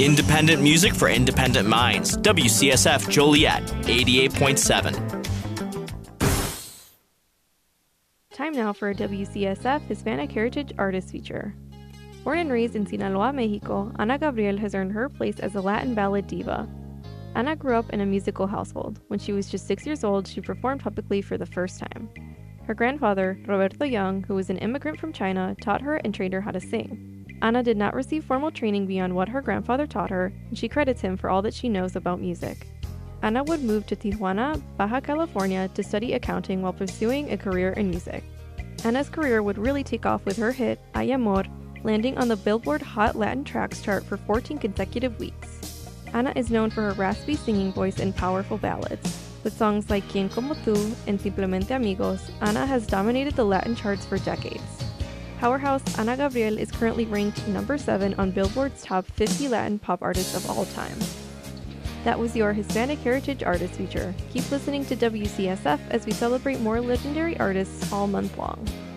Independent music for independent minds. WCSF Joliet, 88.7. Time now for a WCSF Hispanic Heritage Artist feature. Born and raised in Sinaloa, Mexico, Ana Gabriel has earned her place as a Latin ballad diva. Ana grew up in a musical household. When she was just 6 years old, she performed publicly for the first time. Her grandfather, Roberto Young, who was an immigrant from China, taught her and trained her how to sing. Ana did not receive formal training beyond what her grandfather taught her, and she credits him for all that she knows about music. Ana would move to Tijuana, Baja California to study accounting while pursuing a career in music. Ana's career would really take off with her hit, Ay Amor, landing on the Billboard Hot Latin Tracks chart for 14 consecutive weeks. Ana is known for her raspy singing voice and powerful ballads. With songs like Quien Como Tú and Simplemente Amigos, Ana has dominated the Latin charts for decades. Powerhouse Ana Gabriel is currently ranked number 7 on Billboard's top 50 Latin pop artists of all time. That was your Hispanic Heritage Artist feature. Keep listening to WCSF as we celebrate more legendary artists all month long.